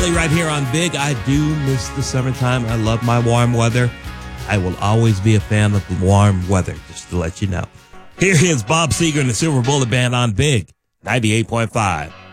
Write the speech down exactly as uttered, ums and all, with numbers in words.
Right here on Big, I do miss the summertime. I love my warm weather. I will always be a fan of the warm weather, just to let you know. Here is Bob Seger and the Silver Bullet Band on Big ninety-eight point five.